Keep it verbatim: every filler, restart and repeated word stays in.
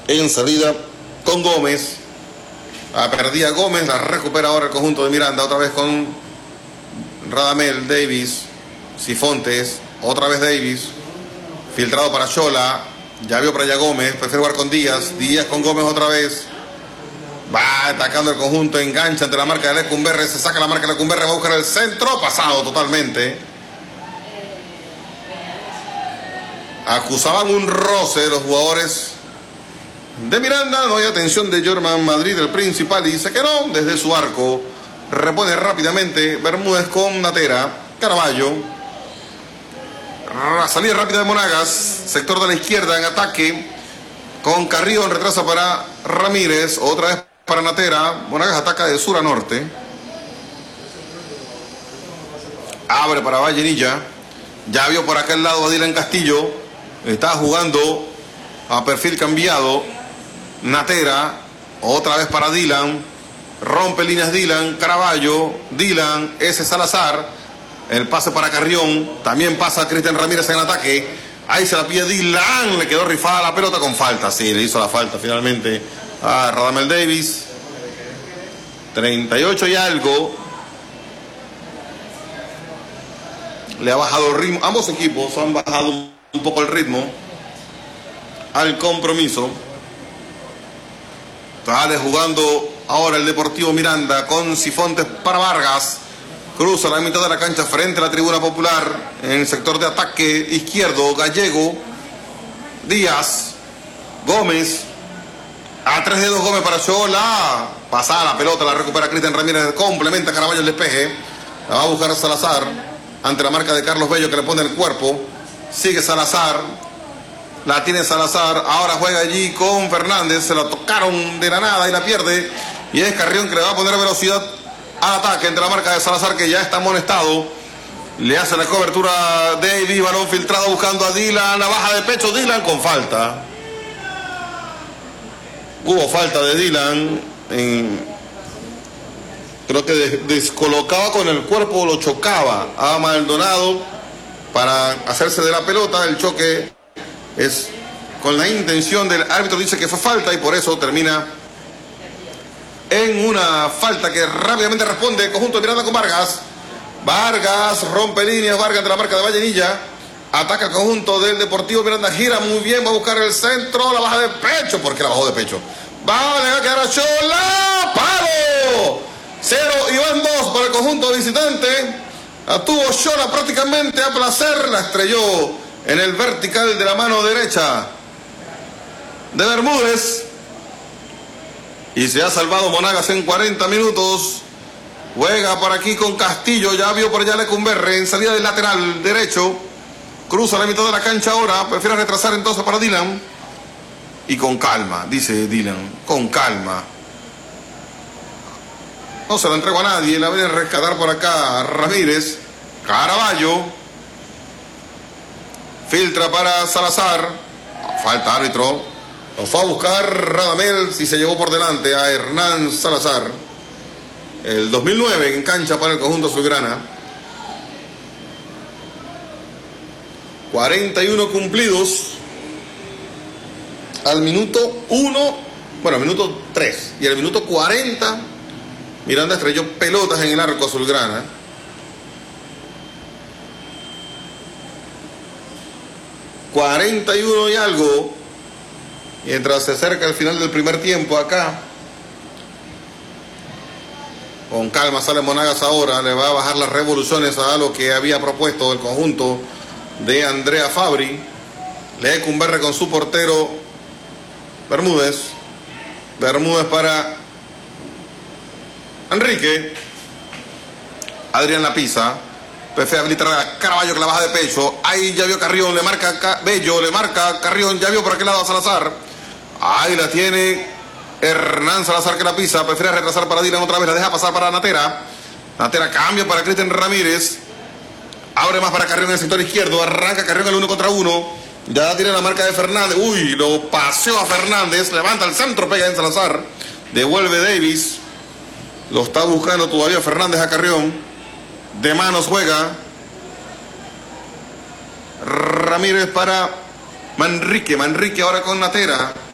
en salida con Gómez. Ah, perdía Gómez, la recupera ahora el conjunto de Miranda, otra vez con Radamel, Davis, Sifontes, otra vez Davis, filtrado para Xola, ya vio para allá Gómez, prefiere jugar con Díaz, Díaz con Gómez otra vez, va atacando el conjunto, engancha ante la marca de Lecumberri, se saca la marca de Lecumberri, va a buscar el centro, pasado totalmente. Acusaban un roce los jugadores de Miranda, no hay atención de Jorman Madrid, el principal, y dice que no, desde su arco, repone rápidamente Bermúdez con Natera, Caraballo, salida rápida de Monagas, sector de la izquierda en ataque, con Carrión, retrasa para Ramírez, otra vez para Natera, Monagas ataca de sur a norte, abre para Vallenilla, ya vio por aquel lado a Dylan Castillo, está jugando a perfil cambiado, Natera, otra vez para Dylan, rompe líneas Dylan, Caraballo, Dylan, ese Salazar, el pase para Carrión, también pasa Cristian Ramírez en ataque, ahí se la pide Dylan, le quedó rifada la pelota con falta, sí, le hizo la falta finalmente a Radamel Davis, treinta y ocho y algo, le ha bajado el ritmo, ambos equipos han bajado un poco el ritmo al compromiso. Sale jugando ahora el Deportivo Miranda con Sifontes para Vargas, cruza la mitad de la cancha frente a la tribuna popular en el sector de ataque izquierdo, Gallego, Díaz, Gómez, a tres dedos Gómez para Xola, pasada la pelota, la recupera Cristian Ramírez, complementa Caraballo el despeje, la va a buscar Salazar ante la marca de Carlos Bello que le pone el cuerpo, sigue Salazar, la tiene Salazar, ahora juega allí con Fernández, se la tocaron de la nada y la pierde, y es Carrión que le va a poner velocidad al ataque entre la marca de Salazar que ya está amonestado, le hace la cobertura Davis, balón filtrado buscando a Dylan, la baja de pecho Dylan con falta, hubo falta de Dylan, en... creo que des descolocaba con el cuerpo, lo chocaba a Maldonado para hacerse de la pelota, el choque es con la intención del árbitro, dice que fue falta y por eso termina en una falta que rápidamente responde el conjunto de Miranda con Vargas. Vargas rompe líneas, Vargas de la marca de Vallenilla, ataca el conjunto del Deportivo Miranda, gira muy bien, va a buscar el centro, la baja de pecho, porque la bajó de pecho, va, le va a quedar a Xola, ¡palo! Cero y van dos para el conjunto visitante, la tuvo Xola prácticamente a placer, la estrelló en el vertical de la mano derecha de Bermúdez y se ha salvado Monagas en cuarenta minutos. Juega por aquí con Castillo, ya vio por allá Lecumberri en salida del lateral derecho, cruza la mitad de la cancha ahora, prefiere retrasar entonces para Dylan y con calma, dice Dylan, con calma, no se la entrego a nadie, la viene a rescatar por acá Ramírez, Caraballo filtra para Salazar, falta árbitro, lo fue a buscar Radamel, si se llevó por delante a Hernán Salazar, el dos mil nueve en cancha para el conjunto azulgrana, cuarenta y uno cumplidos, al minuto uno, bueno, al minuto tres, y al minuto cuarenta, Miranda estrelló pelotas en el arco azulgrana, cuarenta y uno y algo, mientras se acerca el final del primer tiempo acá. Con calma sale Monagas ahora, le va a bajar las revoluciones a lo que había propuesto el conjunto de Andrea Fabri. Lecumberri con su portero Bermúdez. Bermúdez para Enrique. Adrián Lapisa. Prefiere habilitar a Caraballo que la baja de pecho. Ahí ya vio Carrión, le marca Bello, le marca Carrión, ya vio por aquel lado a Salazar. Ahí la tiene Hernán Salazar que la pisa. Prefiere retrasar para Dylan otra vez, la deja pasar para Natera. Natera cambia para Cristian Ramírez. Abre más para Carrión en el sector izquierdo. Arranca Carrión el uno contra uno. Ya tiene la marca de Fernández. Uy, lo paseó a Fernández. Levanta el centro, pega en Salazar. Devuelve Davis. Lo está buscando todavía Fernández a Carrión. De manos juega Ramírez para Manrique. Manrique ahora con Natera.